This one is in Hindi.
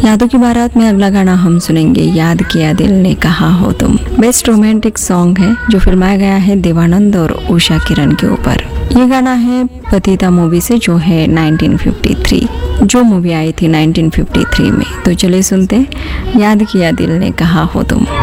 यादों की बारात में अगला गाना हम सुनेंगे याद किया दिल ने कहा हो तुम। बेस्ट रोमांटिक सॉन्ग है जो फिल्माया गया है देवानंद और उषा किरण के ऊपर। ये गाना है पतिता मूवी से जो है 1953, जो मूवी आई थी 1953 में। तो चलिए सुनते याद किया दिल ने कहा हो तुम।